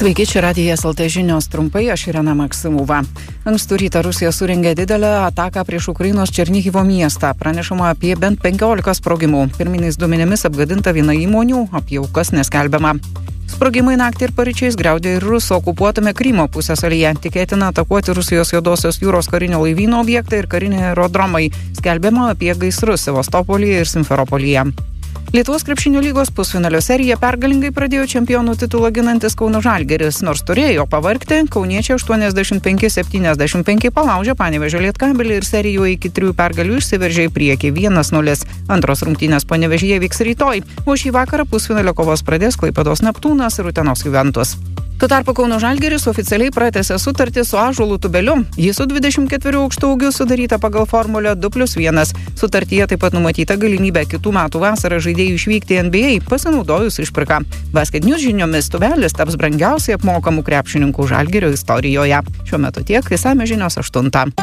Sveiki, čia Radijas LT žinios trumpai, aš Irena Maksimova. Ankstų rytą Rusija surengė didelę ataką prieš Ukrainos Černihivo miestą. Pranešama apie bent 15 sprogimų. Pirminiais duomenimis apgadinta viena įmonių, apie aukas neskelbiama. Sprogimai naktį ir paryčiais griaudė ir Rusų okupuotame Krymo pusiasalyje. Tikėtina atakuoti Rusijos Juodosios jūros karinio laivyno objektą ir kariniai aerodromai. Skelbiama apie gaisrus Sevastopolyje ir Simferopolyje. Lietuvos krepšinio lygos pusfinalio seriją pergalingai pradėjo čempionų titulą ginantis Kauno Žalgiris. Nors turėjo pavargti, kauniečiai 85-75 palaužė Panevėžio Lietkabelį ir serijoje iki 3 pergalių išsiveržė į priekį 1-0. Antros rungtynės Panevėžyje vyks rytoj, o šį vakarą pusfinalio kovos pradės Klaipėdos Neptūnas ir Utenos Juventus. Tuo tarpu Kauno Žalgiris oficialiai pratęsė sutartį su Ąžuolu Tubeliu. Jis su 24 aukštų ūgiu sudaryta pagal formulę 2+1. Sutartyje taip pat numatyta galimybė kitų metų vasarą žaidėjų išvykti į NBA, pasinaudojus išpirką. Basket News žiniomis Tubelis taps brangiausiai apmokamų krepšininkų Žalgirio istorijoje. Šiuo metu tiek, išsamios žinios 8.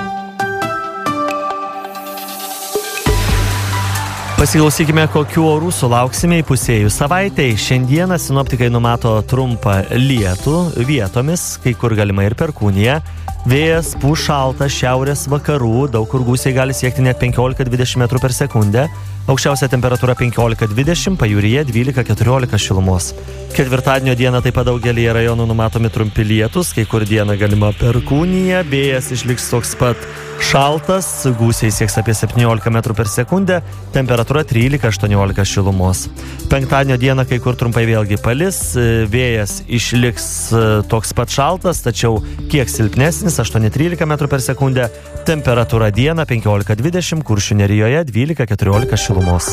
Pasiklausykime, kokių orų sulauksime įpusėjus savaitei. Šiandieną sinoptikai numato trumpą lietų vietomis, kai kur galima ir perkūnija. Vėjas pūs šaltas šiaurės vakarų, daug kur gūsiai gali siekti net 15-20 metrų per sekundę. Aukščiausia temperatūra 15-20, pajūryje 12-14 šilumos. Ketvirtadienio dieną taip pat daugelyje rajonų numatomi trumpi lietūs, kai kur dieną galima perkūnija, vėjas išliks toks pat šaltas, gūsiai sieks apie 17 metrų per sekundę, temperatūra 13-18 šilumos. Penktadienio dieną kai kur trumpai vėlgi palis, vėjas išliks toks pat šaltas, tačiau kiek silpnesnis, 8-13 metrų per sekundę, temperatūra dieną 15-20, Kuršių nerijoje 12-14 šilumos.